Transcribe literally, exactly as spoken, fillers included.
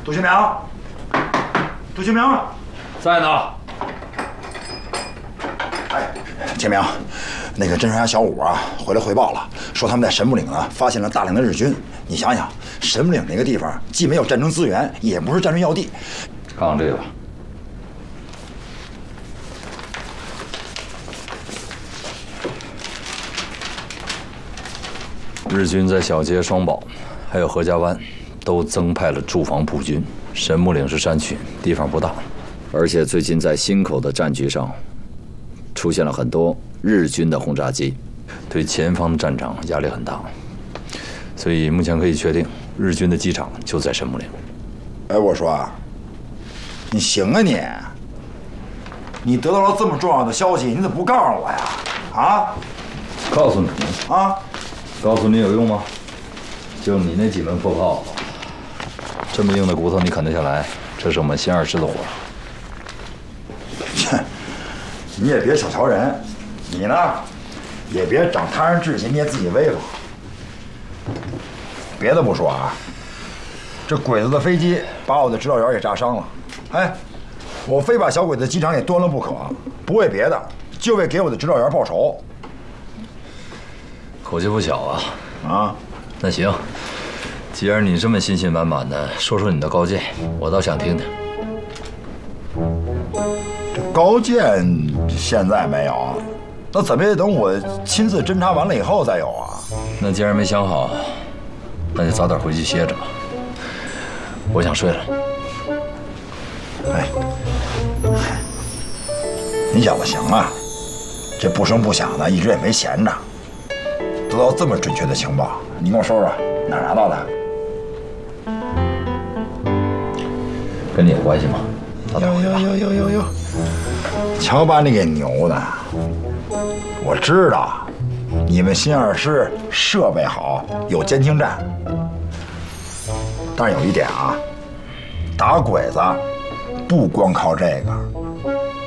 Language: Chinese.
杜学明，杜学明， 在呢。 哎，建明，那个侦察员小五啊，回来汇报了，说他们在神木岭呢发现了大量的日军。你想想，神木岭那个地方既没有战争资源，也不是战争要地。 看看这个吧。日军在小街、双堡，还有何家湾，都增派了驻防步军。神木岭是山区，地方不大，而且最近在忻口的战局上，出现了很多日军的轰炸机，对前方的战场压力很大。所以目前可以确定，日军的机场就在神木岭。 哎，我说啊，你行啊你！你得到了这么重要的消息，你怎么不告诉我呀？啊？ 告诉你啊？ 告诉你有用吗？就你那几门破炮，这么硬的骨头你啃得下来？这是我们新二师的活。 切，你也别小瞧人，你呢，也别长他人志气灭自己威风。别的不说啊，这鬼子的飞机把我的指导员也炸伤了，哎，我非把小鬼子机场给端了不可，不为别的，就为给我的指导员报仇。 口气不小啊！ 啊， 那行，既然你这么信心满满的，说说你的高见，我倒想听听。 这高见现在没有，那怎么也等我亲自侦查完了以后再有啊。 那既然没想好，那就早点回去歇着吧。我想睡了。 哎，你小子行啊，这不声不响的，一直也没闲着。得到这么准确的情报，你跟我说说哪儿拿到的？ 跟你有关系吗？ 有有有有有有，瞧把你给牛的！我知道，你们新二师设备好，有监听站，但是有一点啊，打鬼子不光靠这个。